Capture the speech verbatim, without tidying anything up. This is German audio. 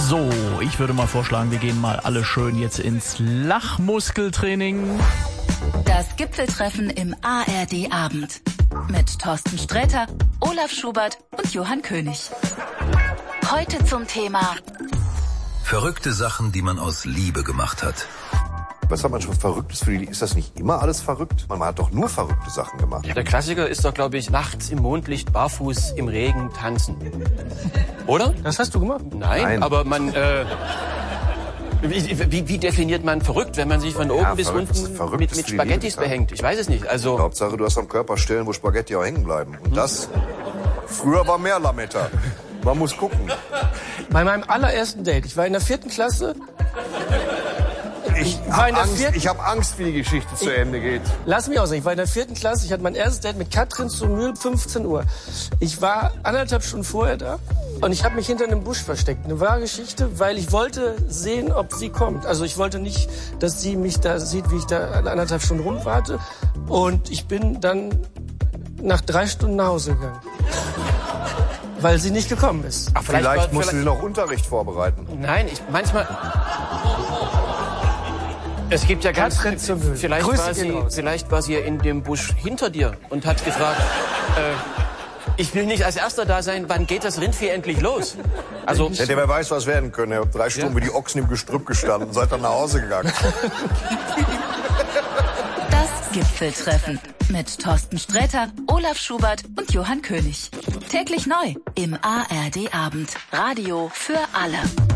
So, ich würde mal vorschlagen, wir gehen mal alle schön jetzt ins Lachmuskeltraining. Das Gipfeltreffen im A R D-Abend. Mit Thorsten Sträter, Olaf Schubert und Johann König. Heute zum Thema verrückte Sachen, die man aus Liebe gemacht hat. Was hat man schon Verrücktes für die? Ist das nicht immer alles verrückt? Man hat doch nur verrückte Sachen gemacht. Der Klassiker ist doch, glaube ich, nachts im Mondlicht, barfuß, im Regen tanzen. Oder? Das hast du gemacht? Nein, Nein. aber man... Äh, wie, wie, wie definiert man verrückt, wenn man sich von oben Ja, bis verrückt- unten verrückt mit, ist mit für die Spaghettis Liebe, behängt? Ich weiß es nicht. Also Hauptsache, du hast am Körper Stellen, wo Spaghetti auch hängen bleiben. Und das, früher war mehr Lametta. Man muss gucken. Bei meinem allerersten Date, ich war in der vierten Klasse. Ich war habe in der Angst, vierten- ich hab Angst, wie die Geschichte zu Ende geht. Lass mich ausreden. Ich war in der vierten Klasse. Ich hatte mein erstes Date mit Katrin zu Mühl, fünfzehn Uhr. Ich war anderthalb Stunden vorher da und ich habe mich hinter einem Busch versteckt. Eine wahre Geschichte, weil ich wollte sehen, ob sie kommt. Also ich wollte nicht, dass sie mich da sieht, wie ich da anderthalb Stunden rumwarte. Und ich bin dann nach drei Stunden nach Hause gegangen. Weil sie nicht gekommen ist. Ach, Vielleicht, war- musst du dir noch Unterricht vorbereiten. Nein, ich manchmal... Es gibt ja ganz... Katrin zur Mühl. Vielleicht Grüße war, gehen sie, raus. vielleicht war sie ja in dem Busch hinter dir und hat gefragt, äh, ich will nicht als Erster da sein, wann geht das Rindvieh endlich los? Also, Hätte wer weiß, was werden können. Ihr habt drei Stunden wie die Ochsen im Gestrüpp gestanden und seid dann nach Hause gegangen. das Gipfeltreffen. Mit Thorsten Sträter, Olaf Schubert und Johann König. Täglich neu im A R D-Abend. Radio für alle.